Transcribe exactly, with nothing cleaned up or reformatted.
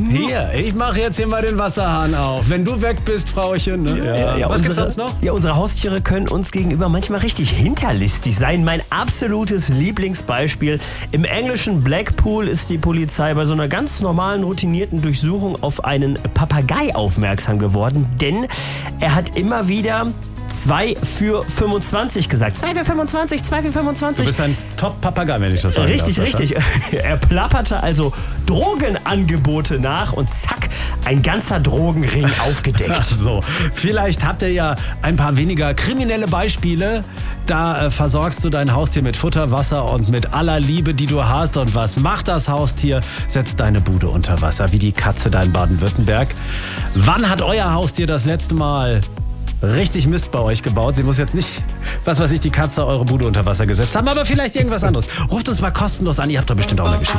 Hier, ich mache jetzt hier mal den Wasserhahn auf. Wenn du weg bist, Frauchen. Ne? Ja, ja, Was unsere, gibt's sonst noch? Ja, unsere Haustiere können uns gegenüber manchmal richtig hinterlistig sein. Mein absolutes Lieblingsbeispiel. Im englischen Blackpool ist die Polizei bei so einer ganz normalen, routinierten Durchsuchung auf einen Papagei aufmerksam geworden, denn er hat immer wieder zwei für fünfundzwanzig gesagt. zwei für fünfundzwanzig, zwei für fünfundzwanzig. Du bist ein Top-Papagei, wenn ich das sagen Richtig, darf, richtig. Er plapperte also Drogenangebote nach und zack, ein ganzer Drogenring aufgedeckt. Ach so, vielleicht habt ihr ja ein paar weniger kriminelle Beispiele. Da äh, versorgst du dein Haustier mit Futter, Wasser und mit aller Liebe, die du hast. Und was macht das Haustier? Setzt deine Bude unter Wasser, wie die Katze da in Baden-Württemberg. Wann hat euer Haustier das letzte Mal richtig Mist bei euch gebaut? Sie muss jetzt nicht, was weiß ich, die Katze eure Bude unter Wasser gesetzt haben, aber vielleicht irgendwas anderes. Ruft uns mal kostenlos an, ihr habt doch bestimmt auch eine Geschichte.